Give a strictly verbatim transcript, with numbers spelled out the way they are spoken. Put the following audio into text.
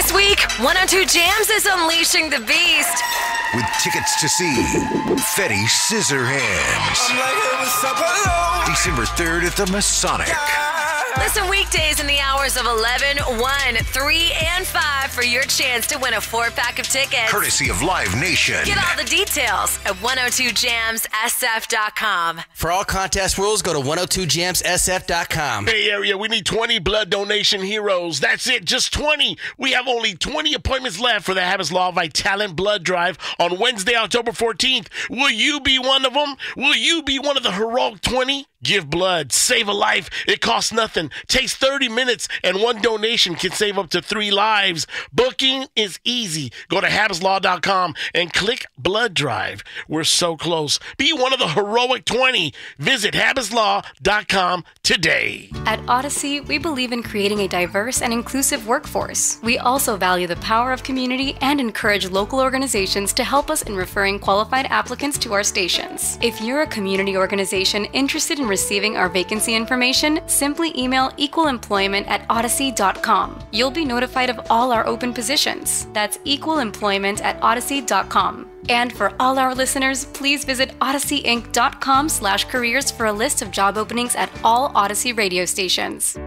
This week, one oh two Jams is unleashing the beast. With tickets to see Fetty Scissorhands. December third at the Masonic. Listen weekdays in the hours of eleven, one, three, and five for your chance to win a four-pack of tickets. Courtesy of Live Nation. Get all the details at one oh two jams s f dot com. For all contest rules, go to one oh two jams s f dot com. Bay Area, we need twenty blood donation heroes. That's it, just twenty. We have only twenty appointments left for the Habits Law Vitalent Blood Drive on Wednesday, October fourteenth. Will you be one of them? Will you be one of the heroic twenty? Give blood, save a life. It costs nothing. Takes thirty minutes, and one donation can save up to three lives. Booking is easy. Go to habits law dot com and click Blood Drive. We're so close. Be one of the heroic twenty. Visit habits law dot com today. At Odyssey, we believe in creating a diverse and inclusive workforce. We also value the power of community and encourage local organizations to help us in referring qualified applicants to our stations. If you're a community organization interested in receiving our vacancy information, simply email equalemployment at odyssey dot com. You'll be notified of all our open positions. That's equalemployment at odyssey dot com. And for all our listeners, please visit odyssey inc dot com slash careers for a list of job openings at all Odyssey radio stations.